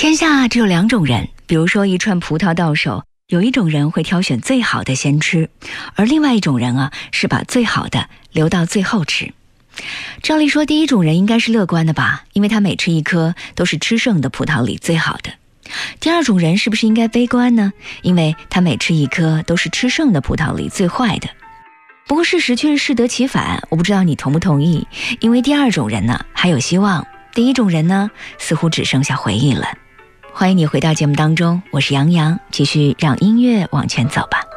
天下只有两种人，比如说一串葡萄到手，有一种人会挑选最好的先吃，而另外一种人是把最好的留到最后吃。照理说第一种人应该是乐观的吧，因为他每吃一颗都是吃剩的葡萄里最好的。第二种人是不是应该悲观呢？因为他每吃一颗都是吃剩的葡萄里最坏的。不过事实却是适得其反，我不知道你同不同意，因为第二种人还有希望，第一种人似乎只剩下回忆了。欢迎你回到节目当中，我是杨洋，继续让音乐往前走吧。